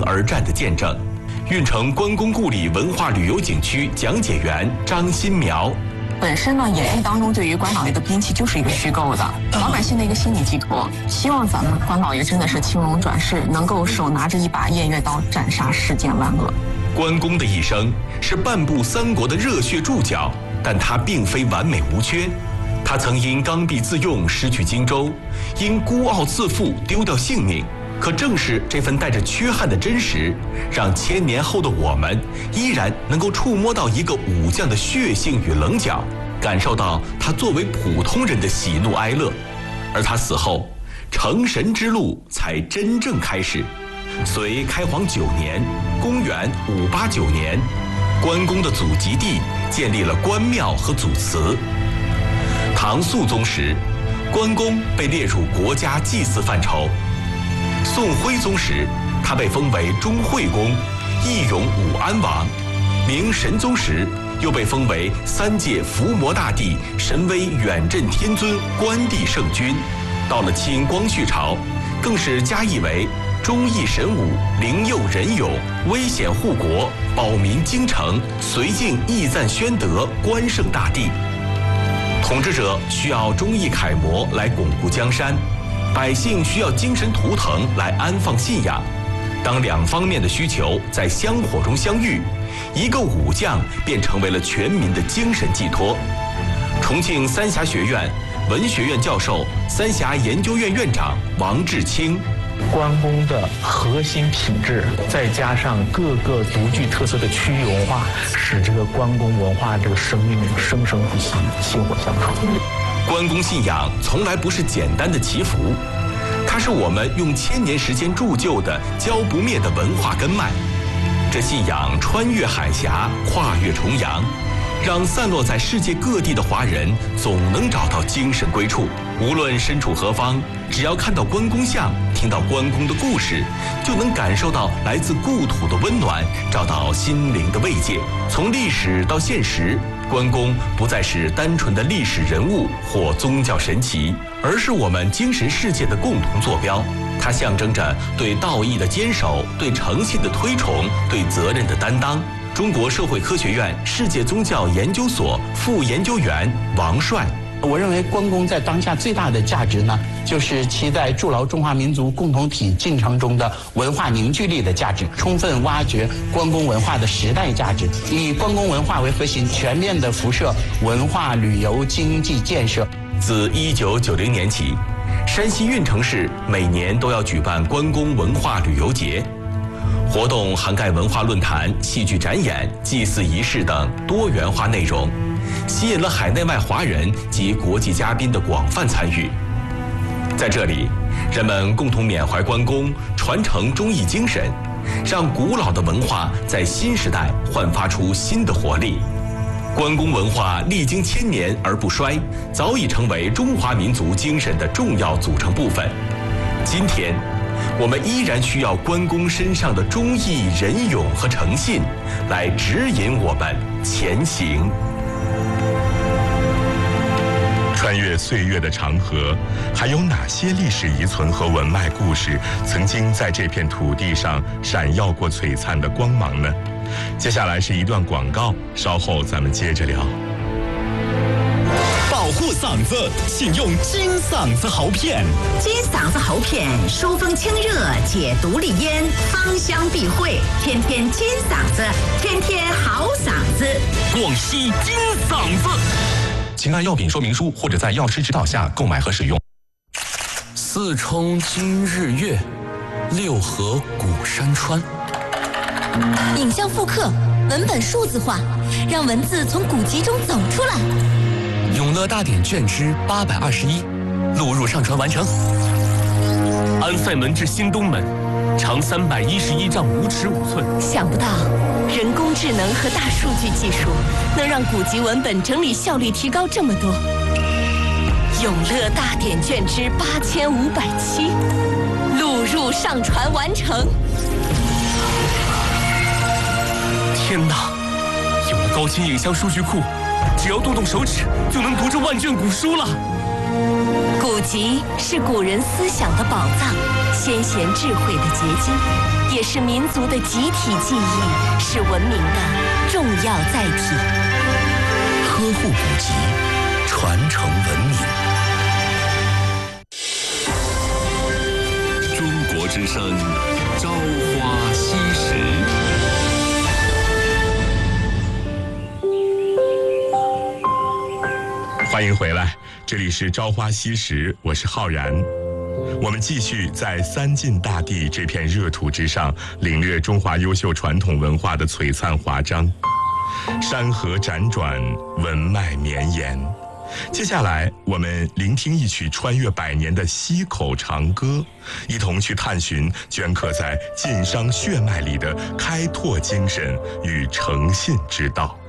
而战的见证。运城关公故里文化旅游景区讲解员张新苗。 本身呢，演义当中对于关老爷的兵器就是一个虚构的，老百姓的一个心理寄托。希望咱们关老爷真的是青龙转世，能够手拿着一把偃月刀，斩杀世间万恶。 关公的一生是半部三国的热血注脚，但他并非完美无缺。他曾因刚愎自用失去荆州，因孤傲自负丢掉性命。可正是这份带着缺憾的真实，让千年后的我们依然能够触摸到一个武将的血性与棱角，感受到他作为普通人的喜怒哀乐。而他死后，成神之路才真正开始。隋开皇9年，公元589年，关公的祖籍地建立了关庙和祖祠。唐肃宗时，关公被列入国家祭祀范畴。宋徽宗时，他被封为忠惠公，义勇武安王。明神宗时，又被封为3届伏魔大帝，神威远镇天尊，关帝圣君。到了清光绪朝，更是加谥为忠义神武，灵佑仁勇，危险护国，保民京城，绥靖义赞宣德，关圣大帝。统治者需要忠义楷模来巩固江山，百姓需要精神图腾来安放信仰。当两方面的需求在香火中相遇，一个武将便成为了全民的精神寄托。重庆三峡学院文学院教授、三峡研究院院长王志清。 关公的核心品质，再加上各个独具特色的区域文化，使这个关公文化这个生命生生不息，薪火相传。 关公信仰从来不是简单的祈福，它是我们用1000年时间铸就的浇不灭的文化根脉。这信仰穿越海峡，跨越重洋，让散落在世界各地的华人总能找到精神归处。无论身处何方，只要看到关公像，听到关公的故事，就能感受到来自故土的温暖，找到心灵的慰藉。从历史到现实，关公不再是单纯的历史人物或宗教神奇，而是我们精神世界的共同坐标。它象征着对道义的坚守，对诚信的推崇，对责任的担当。中国社会科学院世界宗教研究所副研究员王帅。 我认为关公在当下最大的价值呢，就是其在筑牢中华民族共同体进程中的文化凝聚力的价值，充分挖掘关公文化的时代价值，以关公文化为核心，全面的辐射文化、旅游、经济建设。 自1990年起，山西运城市每年都要举办关公文化旅游节，活动涵盖文化论坛、戏剧展演、祭祀仪式等多元化内容，吸引了海内外华人及国际嘉宾的广泛参与。在这里，人们共同缅怀关公，传承忠义精神，让古老的文化在新时代焕发出新的活力。关公文化历经1000年而不衰，早已成为中华民族精神的重要组成部分。今天，我们依然需要关公身上的忠义、仁勇和诚信，来指引我们前行。 穿越岁月的长河，还有哪些历史遗存和文脉故事曾经在这片土地上闪耀过璀璨的光芒呢？接下来是一段广告，稍后咱们接着聊。 保护嗓子，请用金嗓子喉片。 金嗓子喉片疏风清热，解毒利咽，芳香避秽，天天金嗓子，天天好嗓子。 广西金嗓子。 请按药品说明书或者在药师指导下购买和使用。 四冲今日月，六合古山川。 影像复刻，文本数字化，让文字从古籍中走出来。 永乐大典卷之821，录入上传完成。安塞门至新东门，长311丈5尺5寸。 想不到，人工智能和大数据技术能让古籍文本整理效率提高这么多。永乐大典卷之8507，录入上传完成。 天哪！有了高清影像数据库，只要动动手指就能读这万卷古书了。 古籍是古人思想的宝藏，先贤智慧的结晶， 也是民族的集体记忆，是文明的重要载体。 呵护古籍，传承文明。中国之声，朝花夕拾。 欢迎回来，这里是朝花夕拾，我是浩然。我们继续在三晋大地这片热土之上，领略中华优秀传统文化的璀璨华章。山河辗转，文脉绵延。接下来，我们聆听一曲穿越百年的溪口长歌，一同去探寻镌刻在晋商血脉里的开拓精神与诚信之道。